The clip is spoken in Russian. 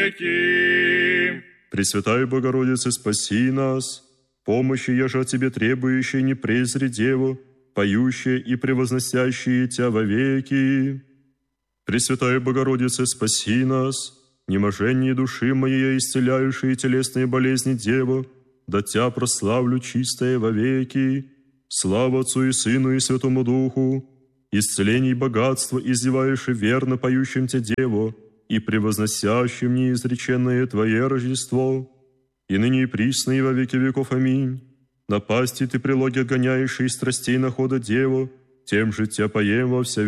веки. Пресвятая Богородица, спаси нас, помощи, еже от Тебе требующей, не презри Деву, поющие и превозносящие Тя во веки. Пресвятая Богородица, спаси нас, неможение души моей, исцеляющие телесные болезни Деву, да Тя прославлю чистое во веки. Слава Отцу и Сыну и Святому Духу, исцелений богатства, издеваешь верно поющим Те Деву, и превозносящим неизреченное Твое Рождество, и ныне и присно и во веки веков. Аминь. Напасти Ты прилоги отгоняешь, и страстей находа Деву, тем же Тя поем во вся